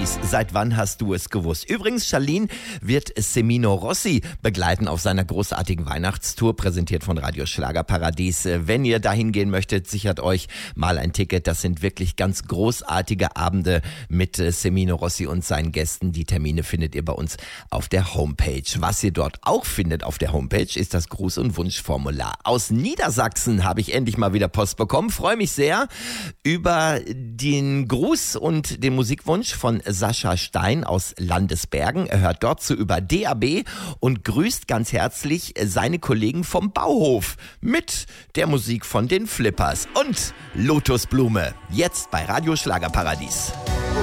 Schlagerparadies. Seit wann hast du es gewusst? Übrigens, Charlene wird Semino Rossi begleiten auf seiner großartigen Weihnachtstour, präsentiert von Radio Schlagerparadies. Wenn ihr dahin gehen möchtet, sichert euch mal ein Ticket. Das sind wirklich ganz großartige Abende mit Semino Rossi und seinen Gästen. Die Termine findet ihr bei uns auf der Homepage. Was ihr dort auch findet auf der Homepage, ist das Gruß- und Wunschformular. Aus Niedersachsen habe ich endlich mal wieder Post bekommen. Freue mich sehr über den Gruß und den Musikwunsch von Sascha Stein aus Landesbergen. Er hört dort zu über DAB und grüßt ganz herzlich seine Kollegen vom Bauhof mit der Musik von den Flippers und Lotusblume. Jetzt bei Radio Schlagerparadies.